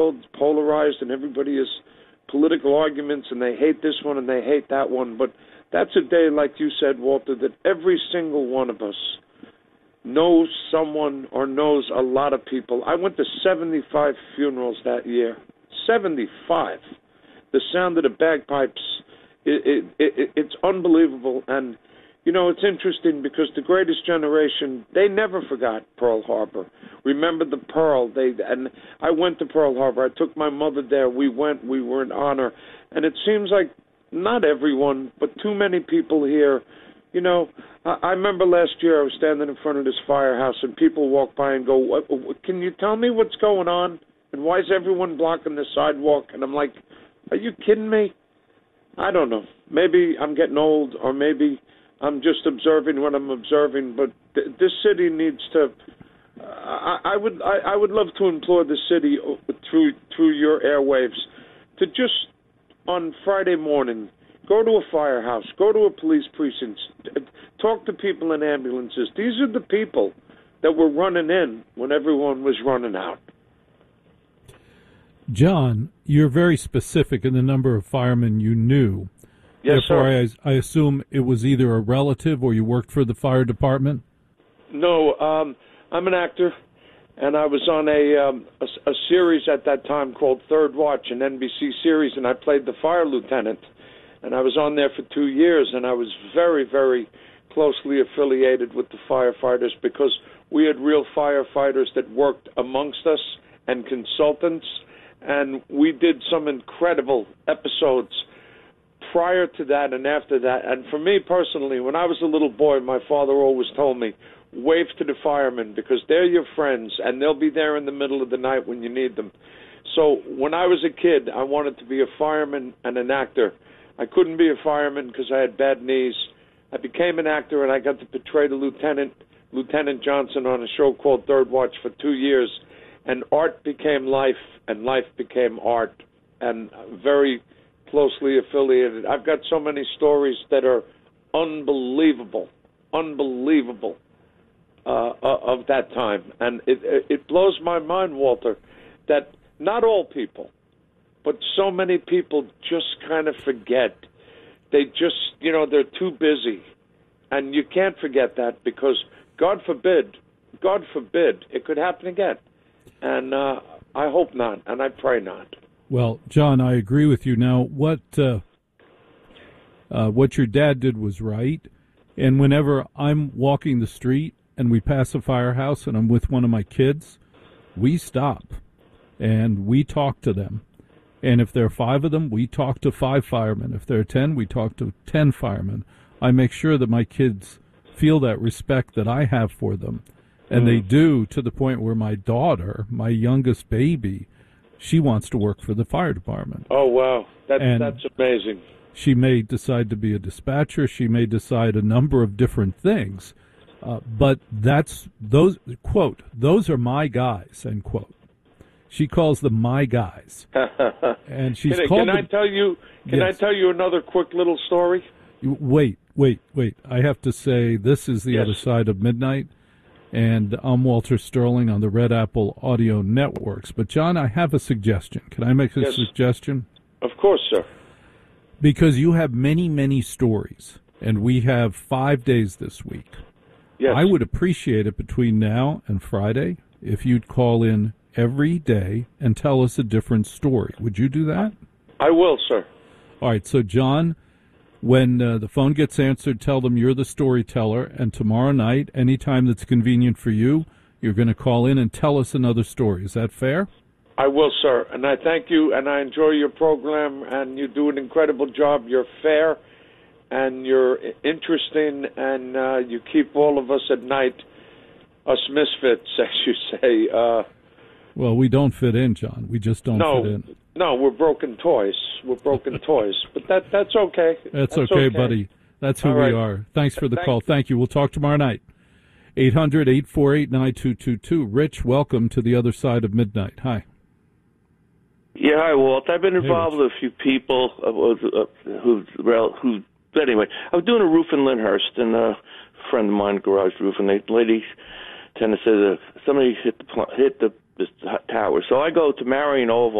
world's polarized and everybody has political arguments and they hate this one and they hate that one. But that's a day, like you said, Walter, that every single one of us knows someone or knows a lot of people. I went to 75 funerals that year. 75. The sound of the bagpipes, it's unbelievable. And, you know, it's interesting because the greatest generation, they never forgot Pearl Harbor. Remember the Pearl. And I went to Pearl Harbor. I took my mother there. We went. We were in honor. And it seems like not everyone, but too many people here. You know, I remember last year I was standing in front of this firehouse and people walk by and go, can you tell me what's going on? And why is everyone blocking the sidewalk? And I'm like, are you kidding me? I don't know. Maybe I'm getting old, or maybe I'm just observing what I'm observing. But this city needs to. I would love to implore the city through your airwaves to just on Friday morning go to a firehouse, go to a police precinct, talk to people in ambulances. These are the people that were running in when everyone was running out. John, you're very specific in the number of firemen you knew. Yes, Therefore, sir. I assume it was either a relative or you worked for the fire department? No, I'm an actor, and I was on a series at that time called Third Watch, an NBC series, and I played the fire lieutenant. And I was on there for 2 years, and I was very, very closely affiliated with the firefighters because we had real firefighters that worked amongst us and consultants, and we did some incredible episodes prior to that and after that. And for me personally, when I was a little boy, my father always told me, wave to the firemen because they're your friends, and they'll be there in the middle of the night when you need them. So when I was a kid, I wanted to be a fireman and an actor. I couldn't be a fireman because I had bad knees. I became an actor, and I got to portray the Lieutenant Johnson on a show called Third Watch for 2 years. And art became life, and life became art, and very closely affiliated. I've got so many stories that are unbelievable of that time. And it blows my mind, Walter, that not all people, but so many people just kind of forget. They just, you know, they're too busy. And you can't forget that because, God forbid, it could happen again. And I hope not, and I pray not. Well, John, I agree with you. Now, what your dad did was right. And whenever I'm walking the street and we pass a firehouse and I'm with one of my kids, we stop and we talk to them. And if there are 5 of them, we talk to 5 firemen. If there are 10, we talk to 10 firemen. I make sure that my kids feel that respect that I have for them. And they do, to the point where my daughter, my youngest baby, she wants to work for the fire department. Oh, wow. That's amazing. She may decide to be a dispatcher. She may decide a number of different things. But that's, those, quote, those are my guys, end quote. She calls them my guys. And she's called I tell you, I tell you another quick little story? Wait. I have to say this is The Other Side of Midnight, and I'm Walter Sterling on the Red Apple Audio Networks. But, John, I have a suggestion. Can I make a suggestion? Of course, sir. Because you have many, many stories, and we have 5 days this week. Yes. I would appreciate it between now and Friday if you'd call in every day and tell us a different story. Would you do that? I will, sir. All right, so John, when the phone gets answered, tell them you're the storyteller, and tomorrow night, anytime that's convenient for you, you're going to call in and tell us another story. Is that fair? I will, sir, and I thank you, and I enjoy your program, and you do an incredible job. You're fair, and you're interesting, and you keep all of us at night, us misfits, as you say, well, we don't fit in, John. We just don't fit in. No, we're broken toys. But that's okay. That's okay, buddy. That's who we are. Thanks for the call. Thank you. We'll talk tomorrow night. 800-848-9222. Rich, welcome to The Other Side of Midnight. Hi. Yeah, hi, Walt. I've been involved with a few people who. Anyway, I was doing a roof in Lyndhurst, and a friend of mine, garage roof, and the lady tenant said somebody hit the this tower. So I go to Marion Oval